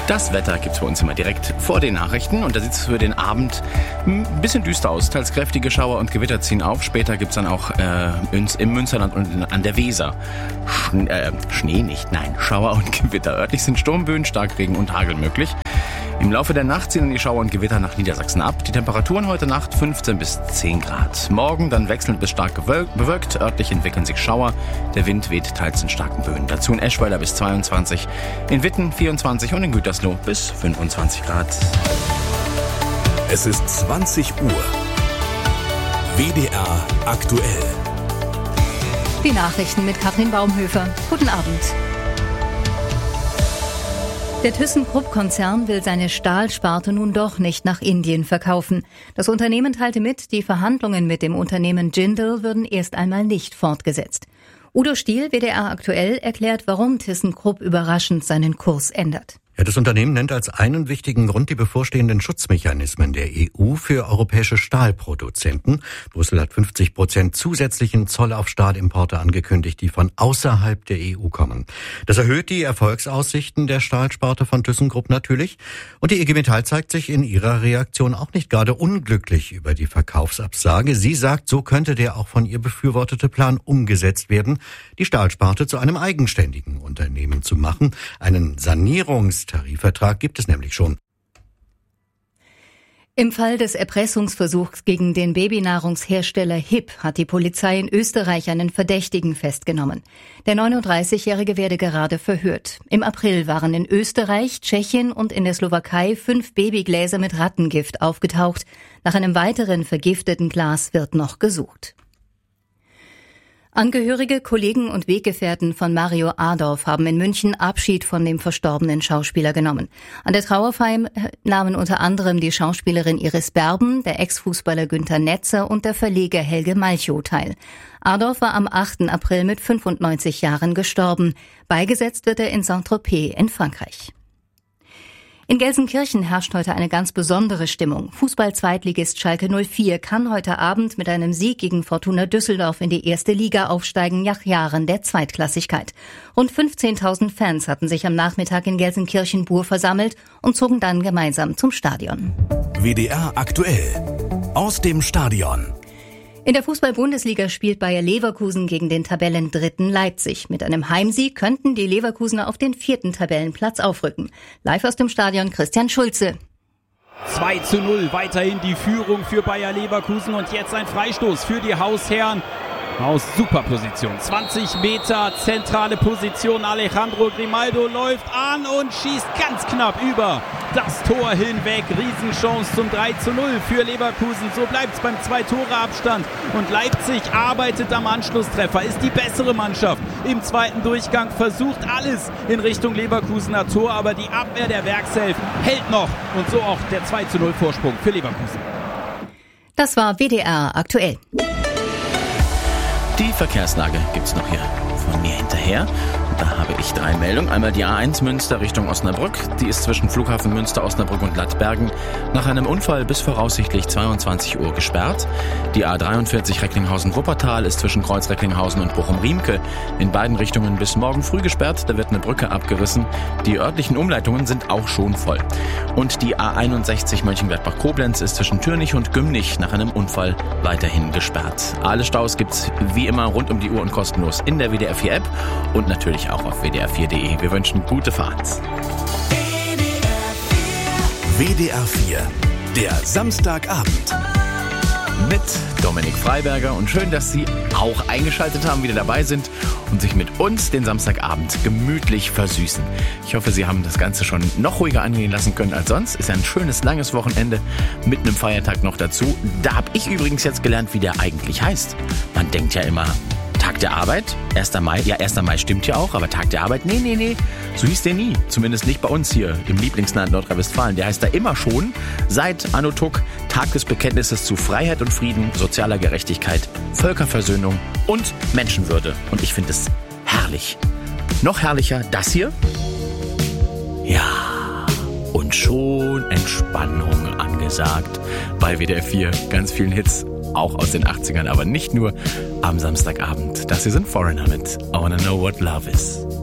Das Wetter gibt's bei uns immer direkt vor den Nachrichten und da sieht es für den Abend ein bisschen düster aus. Teils kräftige Schauer und Gewitter ziehen auf. Später gibt's dann auch im Münsterland und an der Weser Schauer und Gewitter. Örtlich sind Sturmböen, Starkregen und Hagel möglich. Im Laufe der Nacht ziehen die Schauer und Gewitter nach Niedersachsen ab. Die Temperaturen heute Nacht 15 bis 10 Grad. Morgen dann wechselnd bis stark bewölkt. Örtlich entwickeln sich Schauer. Der Wind weht teils in starken Böen. Dazu in Eschweiler bis 22, in Witten 24 und in Gütersloh bis 25 Grad. Es ist 20 Uhr. WDR aktuell. Die Nachrichten mit Katrin Baumhöfer. Guten Abend. Der ThyssenKrupp-Konzern will seine Stahlsparte nun doch nicht nach Indien verkaufen. Das Unternehmen teilte mit, die Verhandlungen mit dem Unternehmen Jindal würden erst einmal nicht fortgesetzt. Udo Stiel, WDR aktuell, erklärt, warum ThyssenKrupp überraschend seinen Kurs ändert. Ja, das Unternehmen nennt als einen wichtigen Grund die bevorstehenden Schutzmechanismen der EU für europäische Stahlproduzenten. Brüssel hat 50% zusätzlichen Zoll auf Stahlimporte angekündigt, die von außerhalb der EU kommen. Das erhöht die Erfolgsaussichten der Stahlsparte von ThyssenKrupp natürlich. Und die IG Metall zeigt sich in ihrer Reaktion auch nicht gerade unglücklich über die Verkaufsabsage. Sie sagt, so könnte der auch von ihr befürwortete Plan umgesetzt werden, die Stahlsparte zu einem eigenständigen Unternehmen zu machen. Einen Sanierungstarifvertrag gibt es nämlich schon. Im Fall des Erpressungsversuchs gegen den Babynahrungshersteller HIP hat die Polizei in Österreich einen Verdächtigen festgenommen. Der 39-Jährige werde gerade verhört. Im April waren in Österreich, Tschechien und in der Slowakei 5 Babygläser mit Rattengift aufgetaucht. Nach einem weiteren vergifteten Glas wird noch gesucht. Angehörige, Kollegen und Weggefährten von Mario Adorf haben in München Abschied von dem verstorbenen Schauspieler genommen. An der Trauerfeier nahmen unter anderem die Schauspielerin Iris Berben, der Ex-Fußballer Günther Netzer und der Verleger Helge Malchow teil. Adorf war am 8. April mit 95 Jahren gestorben. Beigesetzt wird er in Saint-Tropez in Frankreich. In Gelsenkirchen herrscht heute eine ganz besondere Stimmung. Fußball-Zweitligist Schalke 04 kann heute Abend mit einem Sieg gegen Fortuna Düsseldorf in die erste Liga aufsteigen nach Jahren der Zweitklassigkeit. Rund 15.000 Fans hatten sich am Nachmittag in Gelsenkirchen-Bur versammelt und zogen dann gemeinsam zum Stadion. WDR aktuell. Aus dem Stadion. In der Fußball-Bundesliga spielt Bayer Leverkusen gegen den Tabellendritten Leipzig. Mit einem Heimsieg könnten die Leverkusener auf den 4. Tabellenplatz aufrücken. Live aus dem Stadion Christian Schulze. 2:0, weiterhin die Führung für Bayer Leverkusen und jetzt ein Freistoß für die Hausherren. Aus Superposition, 20 Meter, zentrale Position, Alejandro Grimaldo läuft an und schießt ganz knapp über das Tor hinweg. Riesenchance zum 3:0 für Leverkusen, so bleibt es beim 2-Tore-Abstand und Leipzig arbeitet am Anschlusstreffer, ist die bessere Mannschaft. Im zweiten Durchgang versucht alles in Richtung Leverkusener Tor, aber die Abwehr der Werkself hält noch und so auch der 2:0 Vorsprung für Leverkusen. Das war WDR aktuell. Die Verkehrslage gibt's noch hier von mir hinterher. Und da habe ich 3 Meldungen. Einmal die A1 Münster Richtung Osnabrück. Die ist zwischen Flughafen Münster, Osnabrück und Lattbergen nach einem Unfall bis voraussichtlich 22 Uhr gesperrt. Die A43 Recklinghausen-Wuppertal ist zwischen Kreuz Recklinghausen und Bochum-Riemke in beiden Richtungen bis morgen früh gesperrt. Da wird eine Brücke abgerissen. Die örtlichen Umleitungen sind auch schon voll. Und die A61 Mönchengladbach-Koblenz ist zwischen Türnich und Gümnich nach einem Unfall weiterhin gesperrt. Alle Staus gibt's wie immer rund um die Uhr und kostenlos in der WDR 4 App und natürlich auch auf wdr4.de. Wir wünschen gute Fahrt. WDR 4, der Samstagabend. Mit Dominik Freiberger und schön, dass Sie auch eingeschaltet haben, wieder dabei sind und sich mit uns den Samstagabend gemütlich versüßen. Ich hoffe, Sie haben das Ganze schon noch ruhiger angehen lassen können als sonst. Ist ja ein schönes, langes Wochenende mit einem Feiertag noch dazu. Da habe ich übrigens jetzt gelernt, wie der eigentlich heißt. Man denkt ja immer, Tag der Arbeit, 1. Mai, ja 1. Mai stimmt ja auch, aber Tag der Arbeit, nee, so hieß der nie. Zumindest nicht bei uns hier im Lieblingsland Nordrhein-Westfalen. Der heißt da immer schon seit Anno Tuck Tag des Bekenntnisses zu Freiheit und Frieden, sozialer Gerechtigkeit, Völkerversöhnung und Menschenwürde. Und ich finde es herrlich. Noch herrlicher das hier. Ja, und schon Entspannung angesagt bei WDR 4. Ganz vielen Hits. Auch aus den 80ern, aber nicht nur am Samstagabend. Das hier sind Foreigner mit I Wanna Know What Love Is.